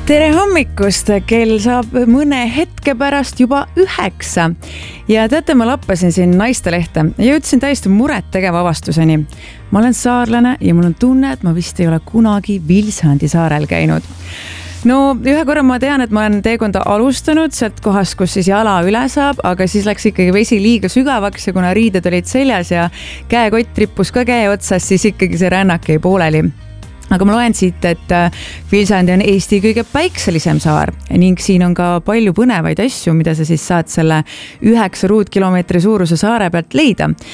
Tere hommikust, kell saab mõne hetke pärast juba 9 ja teate, ma lappasin siin Naistelehte ja jõudsin täiesti muret tegeva avastuseni. Ma olen saarlane ja mul on tunne, et ma vist ei ole kunagi Vilsandi saarel käinud. No ühe korra ma tean, et ma olen teekonda alustanud sealt kohast, kus siis jala üle saab, aga siis läks ikkagi vesi liiga sügavaks ja kuna riided olid seljas ja käekott rippus ka käe otsas, siis ikkagi see rännak jäi pooleli. Aga ma loen siit, et Vilsandi on Eesti kõige päikselisem saar ning siin on ka palju põnevaid asju, mida sa siis saad selle 9 ruutkilomeetri suuruse saare pealt leida.